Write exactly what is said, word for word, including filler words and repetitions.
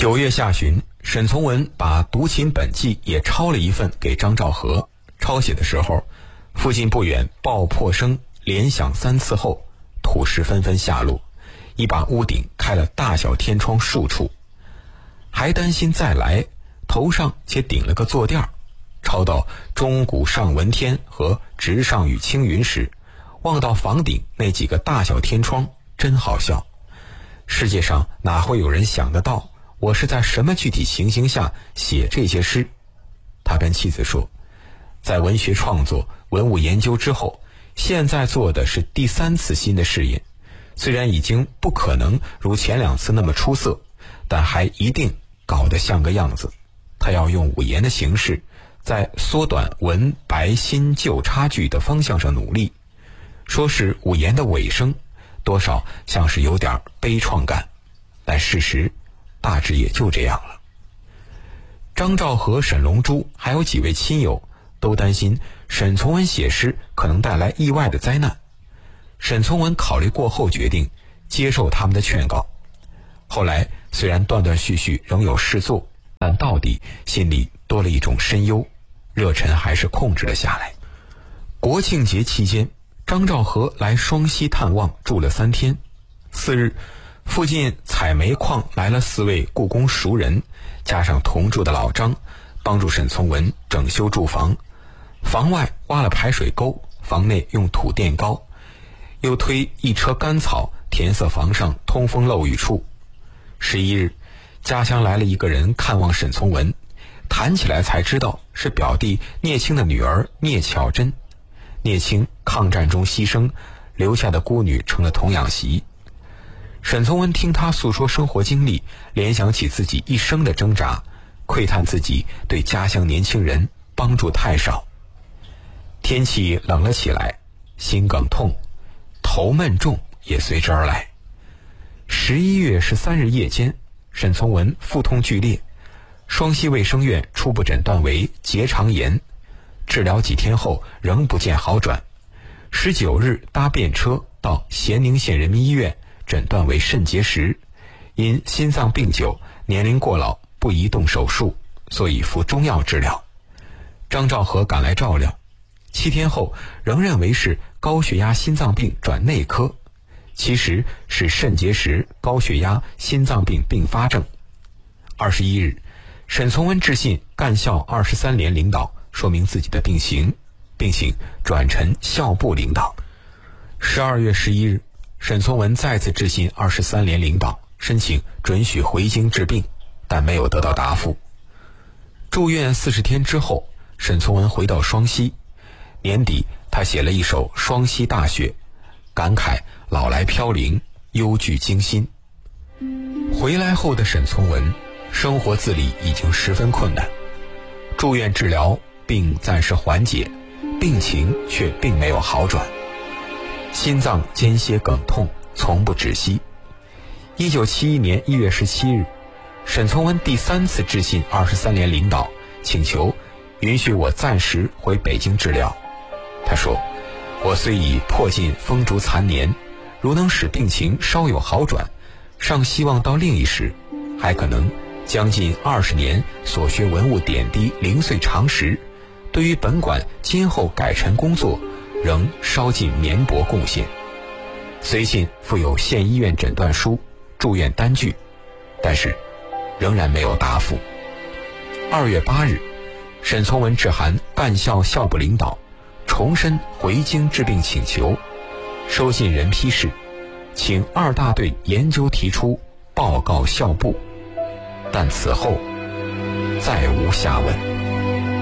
九月下旬，沈从文把读琴本纪也抄了一份给张兆和。抄写的时候，附近不远爆破声连响三次后，土石纷纷下落，已把屋顶开了大小天窗数处。还担心再来，头上且顶了个坐垫。抄到钟鼓上闻天和直上与青云时，望到房顶那几个大小天窗，真好笑。世界上哪会有人想得到我是在什么具体情形下写这些诗？他跟妻子说，在文学创作、文物研究之后，现在做的是第三次新的试验。虽然已经不可能如前两次那么出色，但还一定搞得像个样子。他要用五言的形式，在缩短文白新旧差距的方向上努力。说是五言的尾声，多少像是有点悲怆感，但事实大致也就这样了。张兆和、沈龙珠还有几位亲友都担心沈从文写诗可能带来意外的灾难。沈从文考虑过后决定接受他们的劝告。后来虽然断断续续仍有事做，但到底心里多了一种深忧，热忱还是控制了下来。国庆节期间，张兆和来双溪探望，住了三天。次日，附近采煤矿来了四位故宫熟人，加上同住的老张，帮助沈从文整修住房。房外挖了排水沟，房内用土垫高，又推一车干草填塞房上通风漏雨处。十一日，家乡来了一个人看望沈从文，谈起来才知道是表弟聂青的女儿聂巧珍。聂青抗战中牺牲，留下的孤女成了童养媳。沈从文听他诉说生活经历，联想起自己一生的挣扎，喟叹自己对家乡年轻人帮助太少。天气冷了起来，心梗痛，头闷重也随之而来。十一月十三日夜间，沈从文腹痛剧烈，双溪卫生院初步诊断为结肠炎，治疗几天后仍不见好转。十九日搭便车到咸宁县人民医院，诊断为肾结石，因心脏病久，年龄过老，不宜动手术，所以服中药治疗。张兆和赶来照料，七天后仍认为是高血压心脏病转内科，其实是肾结石、高血压、心脏病并发症。二十一日，沈从文致信干校二十三连领导，说明自己的病情，并请转陈校部领导。十二月十一日，沈从文再次致信二十三连领导，申请准许回京治病，但没有得到答复。住院四十天之后，沈从文回到双溪。年底，他写了一首《双溪大雪》，感慨老来飘零，忧惧惊心。回来后的沈从文，生活自理已经十分困难。住院治疗，病暂时缓解，病情却并没有好转，心脏间歇梗痛从不止息。一九七一年一月十七日，沈从文第三次致信二十三连领导，请求允许我暂时回北京治疗。他说，我虽已迫近风烛残年，如能使病情稍有好转，尚希望到另一时，还可能将近二十年所学文物点滴零碎常识，对于本馆今后改陈工作仍稍尽绵薄贡献。随信附有县医院诊断书、住院单据，但是仍然没有答复。二月八日，沈从文致函干校校部领导，重申回京治病请求。收信人批示，请二大队研究提出，报告校部。但此后再无下文。